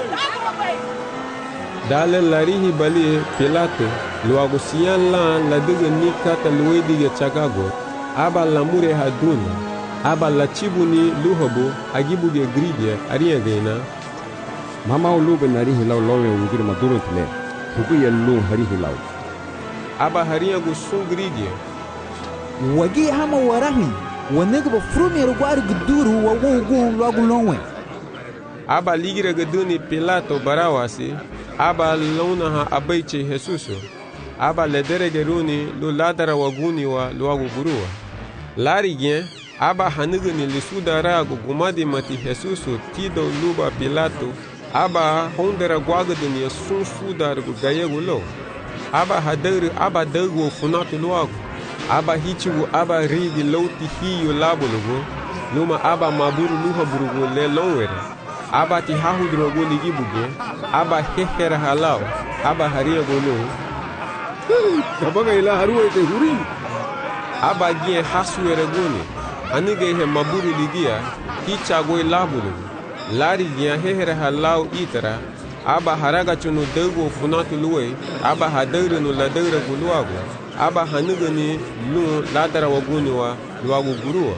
S2: Dale larihi bali Pilato luago sian la diga nikata luediga chagago. Aba lamure haduna. Aba la chibuni luhobo agibuge gridia aringa.
S14: Mama ulube narihi lau lowe ungiri maduro tile. Huku ya lu harihi lau.
S2: Aba haria gu sungridia.
S3: Wagi hama warahi. Wanega ba frumi rugwari guduru wa wugu logo lonwe.
S2: Aba ligira gaduni Pilato barawasi. Aba lona ha abaiche Jesuso. Aba ledere geruni lu ladara waguni wa luagu gurua. Lari gen. Aba hanigani lisudara gu gumadi mati Jesuso tido luba Pilato. Aba hondera guagaduni ya sun sudar gu gayegu lo. Aba hadari aba dagu funatu luagu. Aba hichigu aba rigi lauti hiyo labulugu. Luma aba maburu luha burugu le lonwere. Aba ti hahudrogu ligibuge. Aba hehera halao. Aba haria golo.
S14: Kabaga ila haruwa ite huri.
S2: Aba gie hasuere goni. Anige he maburu ligia. Hichago labulugu. Lari gie hehera halao itara. Aba haraga chunu dagu funatu luwe. Aba hadare no ladare guluagu. Aba hanigani lu ladara waguni wa luagu gurua.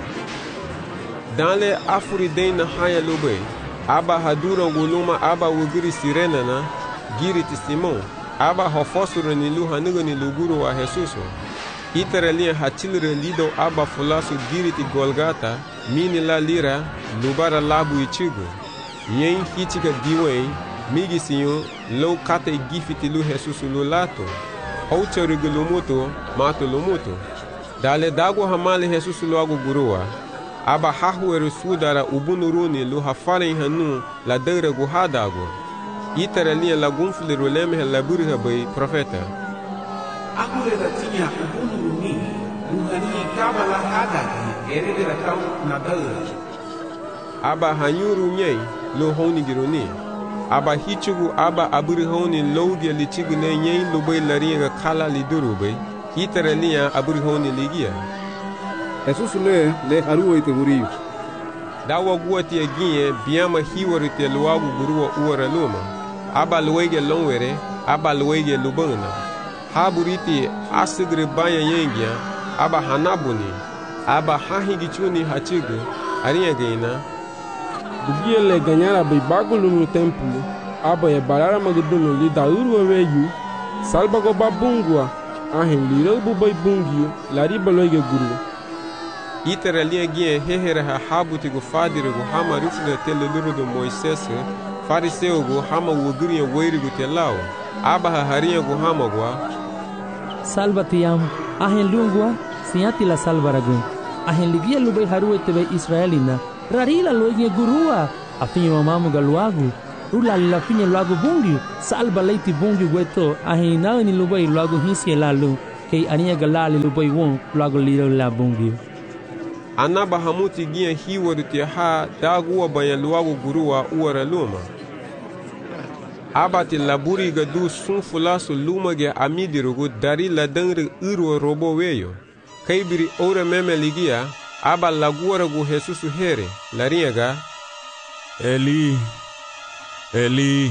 S2: Danle afuri deina haya lube. Aba hadura guluma aba wugiri sirena na giri ti Simon. Aba hofosuru ni lu hanigani luguru wa Jesuso. Iteralia hachilre lido aba fulasu giri ti Golgata. Mini la lira lubara labu ichigu. Yen hichiga diwei. Migi sinyo low kate gifiti lu Jesuso lu lato. Haucharigu lumuto mato lumuto. Dale dago hamale Jesuso lu agu gurua. Aba hahueru sudara ubunuruni lu hafaren hanu la deure gu hadago. Iteralia la gunfle roleme la burha bay profeta.
S7: Akure da tinha ubunuruni luhani kaba la hadago erede da tau na deure.
S2: Aba hanyuru nyei lu honi giruni. Aba hichugu aba aburihoni lowdia lichigu ne nyei lu bay laringa kala liduru bay. Iteralia aburihoni ligia.
S14: Jesus le haruwa ite huri.
S2: Dawa guati aginye biama hiwari te luagu gurua uara luma. Aba luege longwere, aba luege lubana. Haburiti asigre banya yengia, aba hanabuni. Aba hahigichuni hachigu, arinha gaina.
S16: Bugia le ganyara bibagulu no templo. Aba e barara magduno li dauru aweyu. Salba go babungua. Ahen liro bubai bungio, lariba loige guru.
S2: Iteralia gie hehera ha habuti gu fadire gu hama rufle tele luru do Moisés. Fariseu gu hama wuguria weiri gu telao. Aba ha haria gu hama gua.
S13: Salva te amo. Ahen lungua, siati la salva ragun. Ahen ligia lubai haruete be Israelina. Rarila loige gurua. afinha mamuga luagu rula lafinha luagu bungi salba leiti bungi gueto ahina ni lubai luagu hinsi lalu kei ania galali lubai won luagu liro la bungi
S2: anaba hamuti gia hiwaruti ha daguwa banya luagu gurua uara luma abati laburi gadu sun fulasu luma ge amidirugu dari ladangri urwa robo weyo kaibiri ora meme ligia aba laguara gu Jesusu here lariaga
S1: Eli Eli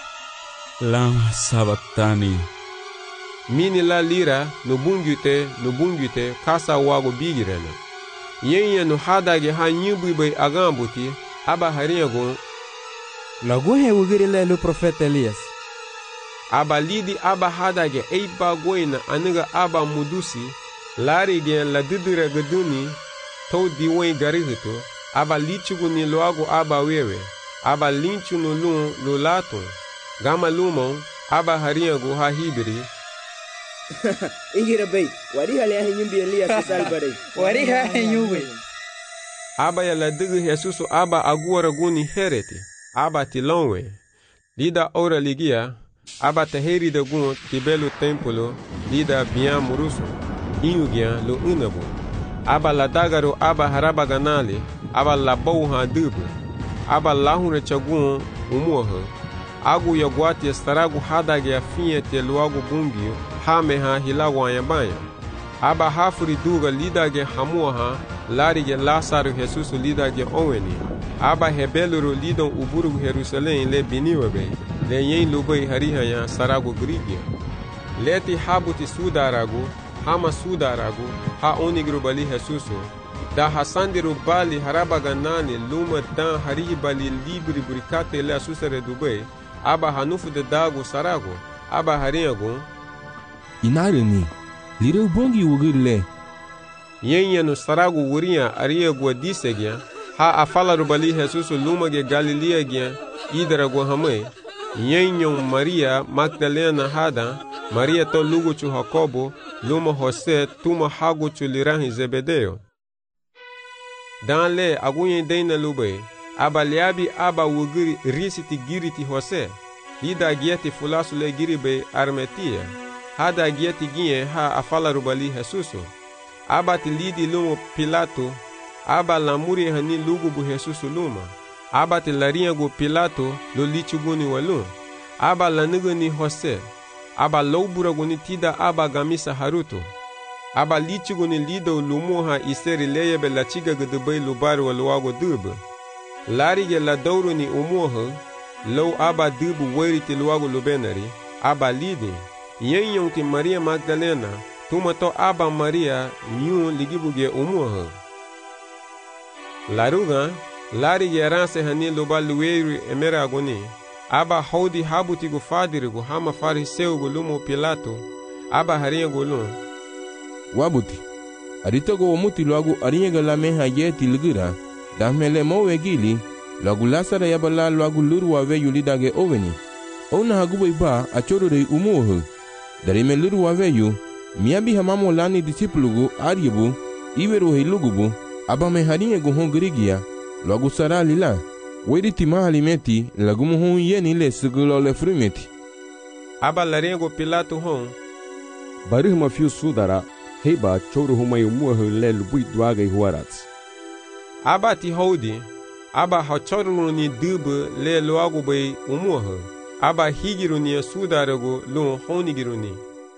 S1: lama sabatani
S2: mini la lira no bungute kasa wago bigirana yenya no hadage ha nyubu bay agambuti aba hariago
S3: lagu he wugiri le lu profeta Elias
S2: aba lidi aba hadage eiba goina aniga aba mudusi lari gen la didira gaduni to diwen garihito aba lichugu ni loago aba wewe aba linchu no lun lo lato gama lumon aba hariago ha hibiri
S4: ingira bay wari hale ha nyumbi Elias salbare wari ha nyumbi
S2: aba ya la digi Jesusu aba aguara guni hereti aba tilonwe lida ora ligia aba taheri da gun tibelo templo lida bian murusu iugia lo unabu aba la dagaro aba haraba ganale aba la bouha dubu aba lahune chagun umuha agu ya guati staragu hadage afinha te luagu bungio hameha hilagu ayabanya aba hafuri duga lidage hamuha larige Lazaro Jesusu lidage oweni aba hebeluro lidon uburu Jerusalém le biniwabe le yen lubai harihaya saragu grigia leti habuti sudaragu hama sudaragu ha onigru bali Jesusu da hasandiru bali harabaganani luma dan harihi bali libri burikate le asusare dubai aba hanufu de dagu saragu aba hariagu
S10: inarani liru bongi wugirle
S2: yenya no saragu wuria ariagu disegia ha afala rubali Jesusu luma ge Galilea gia idaragu hamai yenyon Maria Magdalena hada Maria to lugu chu Jacobo luma Jose tuma hagu chu lirahi Zebedeo dan le agunyen deina lube aba liabi aba wugiri risiti giriti Jose lida gieti fulasu le giribe armetia hada gieti gien ha afala rubali Jesusu aba tilidi lumo Pilato aba lamuri hani lugu bu Jesusu luma aba tilaria go Pilato lo lichuguni walun aba lanuguni Jose aba lobura guni tida aba gamisa haruto aba lichuguni lido lumuha iseri leyebe la chiga gudubay lubar waluago dubu larige la dauruni umuha low aba dubu weriti luago lubenari aba lidi yenyonti Maria Magdalena tumato aba Maria nyun ligibuge umuha laruga larige ranse hani lubal luweru emeragoni aba haudi habuti gu fadirigu hama fariseu gu lumo Pilato aba haria gulun
S10: wabuti aritogo omuti luagu ariega la meha yeti ligira damele mowe gili lagu Lazaro yabala luagu luru wave yulidage oveni ona hagubo iba achorore umuohu darime luru wave yu miabi hamamo lani disipulugu ariebu iweru hilugubu aba meharie gu hongrigia luagu sara lila weriti mahalimeti lagu muhun yeni le segulo le frumeti
S2: aba larengo Pilato hon
S14: barih mafiu sudara heba choro humay umuohu le lubui duaga huarats
S2: aba ti haudi aba hachorunu ni dubu le luagu bay umuohu aba higiru ni sudarago lu honigiru ni.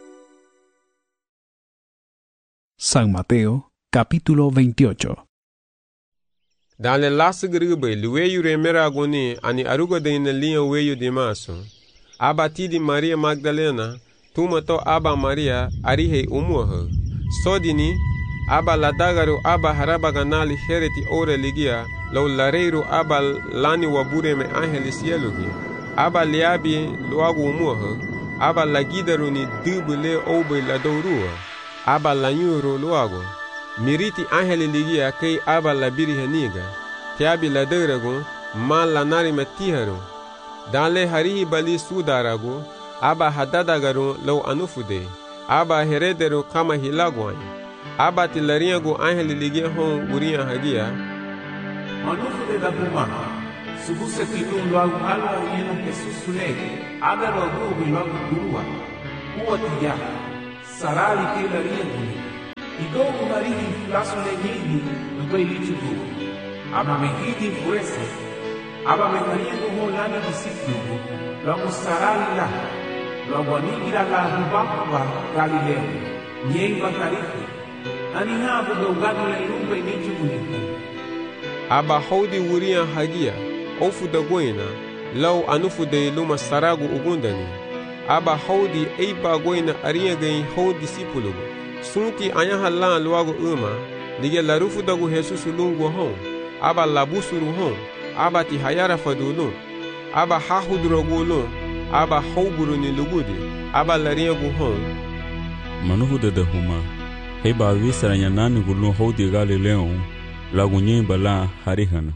S6: San Mateo, capítulo 28.
S2: Dans le lasgribe luweyu remerago ni ani arugo de in liya weyu de maso aba tidi Maria Magdalena tumato aba Maria arihe umuohu sodini aba ladagaru aba harabaganali hereti ore ligia law lareiru aba lani wabure me angeli sielugi aba liabi luagu umuohu aba lagidaru ni dubule obe ladorua aba lanyuru luagu miriti angeli ligia kei aba labiri heniga tiabi ladaragu ma lanari metiharu danle harihi bali sudaragu aba hadadagaru law anufude aba herederu kama hilagwani aba tilariagu angeli ligia hon uria hagia
S7: manufude da kuma Subuse kilun logo alwa yeno Jesus sule. Aga logo bi logo gurua. Uwatiya. Sarali kela rienguni. Igo umarihi flasu le hidi nubai lichugu. Aba mehidi fuese. Aba mehariengu ho lana disiplugu. Logo sarali la. Logo nigira la hubapa Galileo. Nyeiba karifi. Aniha buga uganu le lumbai lichugu niku.
S2: Aba haudi wuriya hagia. Ofu da goina. Lau anufu de luma saragu ugundani. Aba haudi eiba goina ariya gain haudi disipulugu. Sunti anya halan luago uma. Lige larufu dagu Jesus lungu hon. Aba labusuru hon. Aba ti hayara fadulun. Aba hahudrogulun. Aba hauburu ni lugudi. Aba lariya gu hon.
S1: Manufu de huma. Heba visara nyanani gulun haudi Galileo. Lagu nyemba la harihana.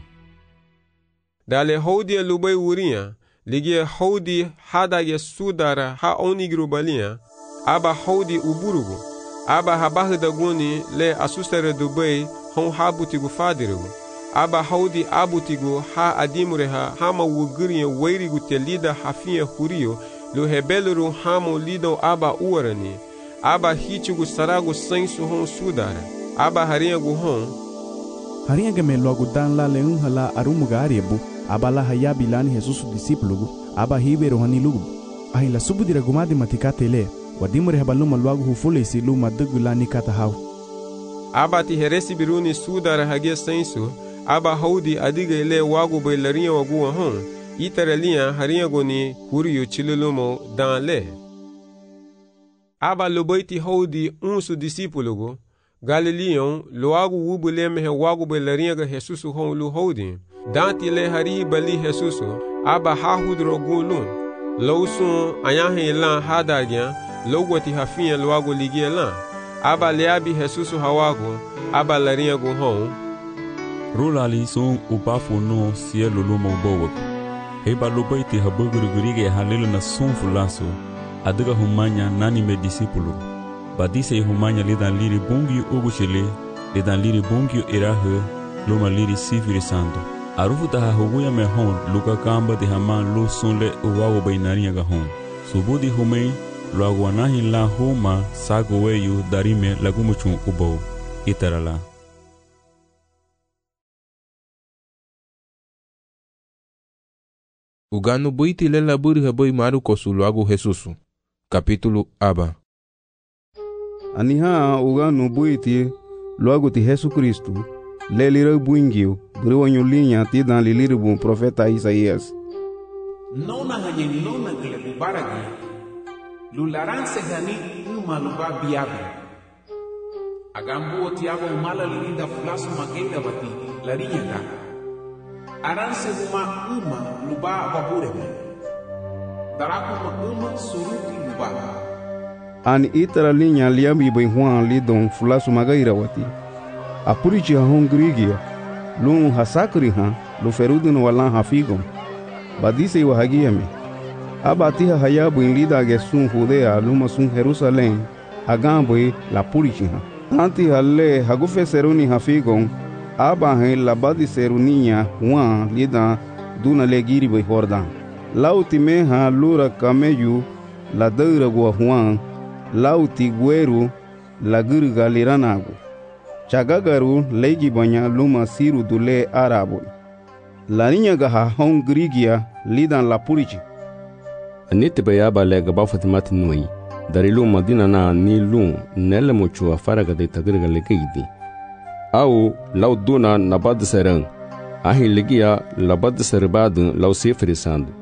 S2: Dale haudi lubai wuriya. Lige haudi hadage sudara ha onigru balia. Aba haudi uburugu. Aba habah daguni le asusere Dubai hon habutigu fadirigu. Aba haudi abutigu ha adimureha hama wuguriya wairigu te lida hafiya huriyo lu hebeluru hamo lido aba uarani. Aba hichigu saragu sensu hon sudara. Aba hariyagu hon.
S12: Hariyaga me logo dan la leun hala arumuga ariebu. Aba la hayabi lani Jesus disiplugu. Aba hibero hani lugu. Ahila subudira gumadi matikate le. Wadimure habaluma luagu hufulesi luma dugula nikata hau.
S2: Aba ti heresi biruni sudara hagia sensu. Aba haudi adiga ile wagu bailariya waguwa hon. Itaraliya hariya goni huriyo chilulumo dan le. Aba lubaiti haudi unsu disipulugu. Galileon luagu wubule mehe wagu bailariya ga Jesusu hon lu haudi. Danti le hari bali Jesusu. Aba hahudro gulun. Lausun ayahe lan hadagyan. Logwati hafiya luago ligia lan. Aba leabi Jesusu hawago. Aba lariya gu hon.
S1: Rulali son upafu no sielo lumo bowak. Heba lubaiti habugurigurige halilu na son fulaso. Adiga humanya nani me disipulu. Badise humanya lidan liri bungi ugushile. Lidan liri bungi irahe. Luma liri sifiri sando. Arufu taha huguya me hon. Luka kamba de haman lu sonle uwago bainariya ga hon. Subudi humei. Luago anahi la homa sago weyu darime lagumuchun ubo. Itarala.
S10: Ugano buiti le laburi haboi maru kosu luago Jesusu. Capítulo Aba.
S17: Aniha ugano buiti luago ti Jesus Cristo. Le lira buingio. Briwanyo linha ti dan liliru bun profeta Isaías.
S7: Nona hanyen nona gile bubaragi. Lularanse gani uma luba biabi. Agambu otiago umala lilinda fulasu magenda bati larinya ka. Aranse uma luba babureme. Daraku uma suruti luba.
S17: An itara linha liambi bem Juan lidon fulasu magaira wati. Apurichi hon grigia. Lun hasakri ha lu ferudun walan hafigom. Badise wa hagiame. Abatiha hayabu in lida gesun Judea luma sun Jerusalem agambwe la purichiha. Anti halle hagufe seruni hafigon abahe la badi seruninya Juan lida duna legiri be Jordan. Lauti meha lura kameyu la deura gua Juan lauti gueru la gurga liranagu. Chagagaru legi banya luma siru dule arabu. La niña gaha hon grigia lidan la purichi.
S14: Anite bayaba lega bafatimati nui. Darilu madina na nilu nele mochu afaraga de tagirga legeidi. Au lau duna nabad serang. Ahi legia labad serbadun lau sefrisandu.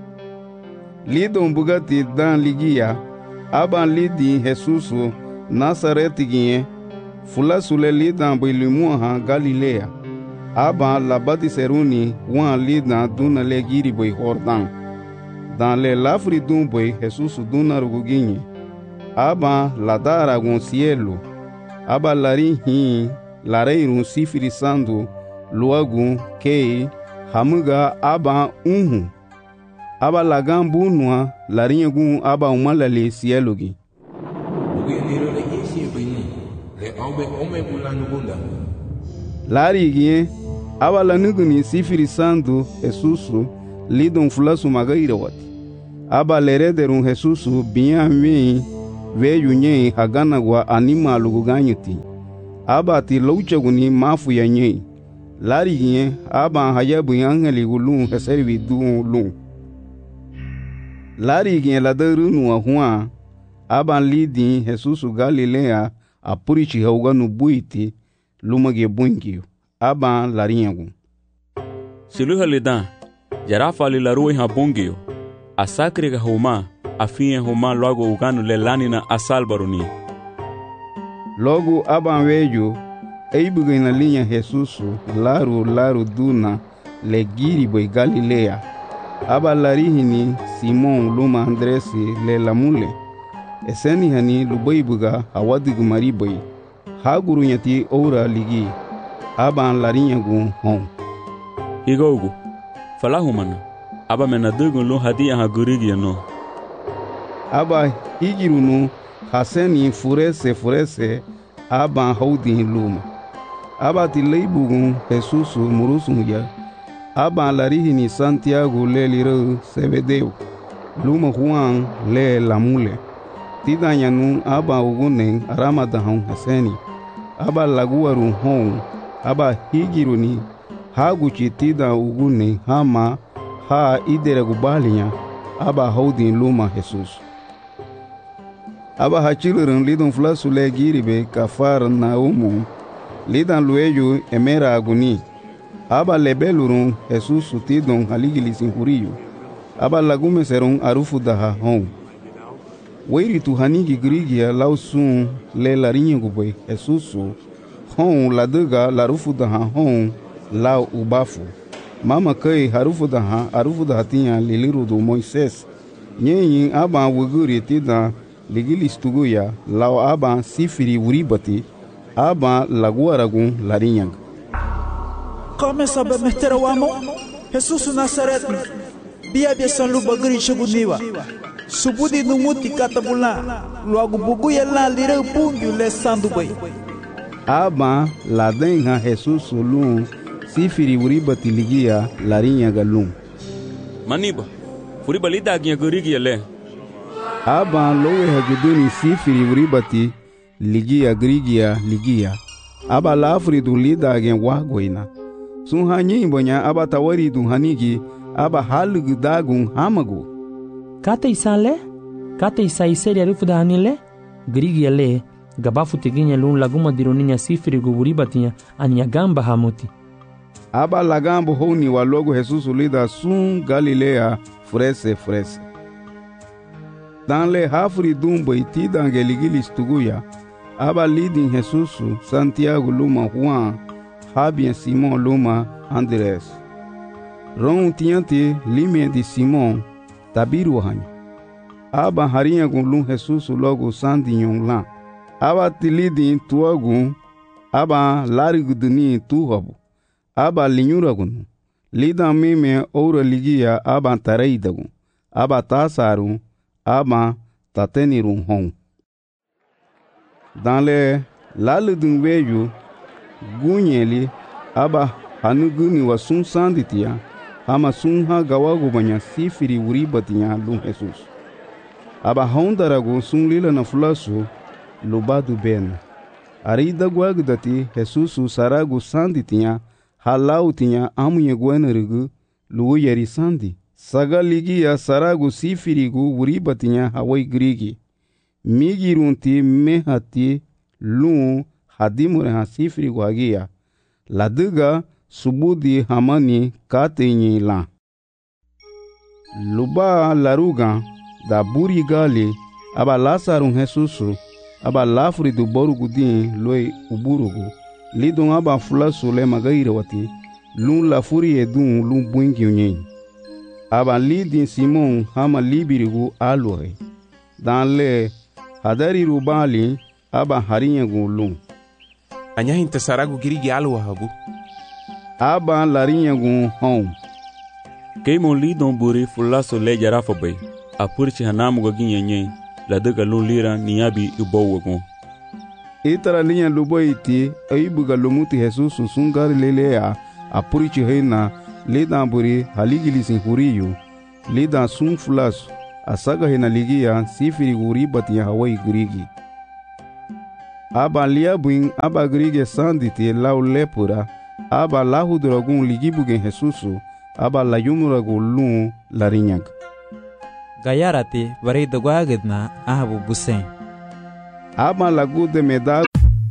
S17: Lidon bugati dan ligia. Aban lidi Jesusu Nasareti ginye. Fula sule lidan bilimuha Galilea. Aban labadi seruni wan lidan duna legiri boy Jordan. Dans les lafri d'un boy, Jesus duna ruguginye. Aba la dara gon cielo. Aba lari hi, larei run sifiri sandu, luagun kei, hamuga aba unhu. Aba lagan bunwa, larinha gun aba umalale cielo gi. Lari gien, aba la nuguni sifiri sandu Jesusu lidon fulasu magaira wati. Aba lerederun Jesusu biya mi veyu nye hagana gwa anima luguganyuti. Aba ti louchaguni mafu ya nye. Lari nye aba hayabu angeli gulun heservi duun lun. Lari nye ladarunu wa huwa aba lidi Jesusu Galilea apurichi hauganu buiti lumage bungiyo. Aba larinyagu.
S1: Siluha lidan, jarafa li larui ha bungiyo. Asakri ga huma, afinye huma logo uganu le lanina asal baruni.
S17: Logo aba wejo, eibuga ina linha Jesusu, laru duna, le giri boy Galilea. Aba larihini Simon luma Andresi le lamule. Eseni hani lubaibuga awadigu mariboy. Haguru nyati oura ligi. Aba larinyagu hon.
S1: Igogu, falahumana. Aba menadugun lu hadia ha gurigi no.
S17: Aba higirunu haseni furese aba haudi luma. Aba tileibugun Jesusu murusun ya. Aba larihini Santiago le liro Sebedeu. Luma Juan le lamule. Tidanyanu aba ugunen aramadahan haseni. Aba laguaru hon. Aba higiruni haguchi tida ugune hama ha idere gubalinya aba houdin luma Jesus. Aba hachilurun lidon flasu le giribe kafar na umu lidan lueju emera aguni. Aba lebelurun Jesus tidon haligilisin huriyo. Aba lagume serun arufu daha hon. Weiri tu hanigi grigia lausun le larinye gubwe Jesusu hon laduga larufu daha hon lau ubafu. Mama kai harufu daha tinha liliru do Moises. Nyenyi aba wuguri tida ligilis tuguya lau aba sifiri uribati aba laguaragun larinyang.
S4: Come sabe mestera wamo? Jesus Nazaret. Bia san lu bagri cheguniwa. Subudi numuti katabula. Logo buguya la lira pungu le sandubai.
S17: Aba la denha Jesus lun sifiri uribati ligia larinya galum.
S1: Maniba, furiba lida ginha gurigia le.
S17: Aba lowe hajuduni sifiri uribati ligia grigia ligia. Aba la afridu lida gen wagoina. Sun hanyi bonya aba tawari du hanigi aba halugu dagun hamagu.
S13: Kata isale? Kata isaiseri arufu da hanile? Grigia le. Gabafu tiginya lun laguma dironinya sifiri guburibatinha ania gamba hamuti.
S17: Aba lagambo honi wa logo Jesus lida sun Galilea frese. Dan le hafri dumbo itida angeligilis tuguya. Aba lidin Jesus Santiago luma Juan Habien Simon luma Andres. Ron tiante lime de Simon tabiru hanyi. Aba harinha gun lum Jesus logo sandinyon lan. Aba tilidin tuagun, aba lariguduni tuhabu, aba linyuragun, lidan mime oura ligia aba tareidagun, aba tasarun, aba tatenirun hon. Dans le laludun veju, gunyeli, aba hanuguni wa sun sanditia, hama sunha gawagu banya sifiri uribatinya lum Jesus. Aba hondaragu sun lila na fulasu, lubadu ben. Arida guagdati Jesusu saragu sandi tinha halau tinha amunye guenerigu lugu yeri sandi. Saga ligia saragu sifirigu uriba tinha hawai grigi. Migirunti mehati lun hadimure ha sifirigu hagia. Laduga subudi hamani katenye la. Luba laruga da buri gali aba lasarun Jesusu aba lafri du borugu din loi uburugu lidon aba fulasu le magaire wati lun lafuri edun lun buingi unyen aba lidin Simon hama libirigu alore dan le hadari rubali aba harinyagu lun
S7: anyahin tasaragu girigi alwa habu
S17: aba larinyagu hon
S1: Keimon lidon buri fulasu le jarafa bay apurchi hanamu gaginye nyen la daga lun lira niyabi ibowagon.
S17: Itara linha lubo iti aibuga lumuti Jesus sungar lelea apurichi hena lida buri haligili sin huriyu lida sun fulas asaga hena ligia sifiri guri batia hawai grigi aba lia buin aba grige sanditi lau lepura aba lahu dragun ligibugen Jesusu aba layumuragu lun lariñag
S3: gayarati varida guagedna ahabu busen
S17: aba lagu de medad.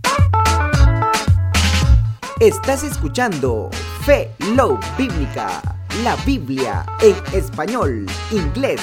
S18: Estás escuchando Fe Love Bíblica, la Biblia en español, inglés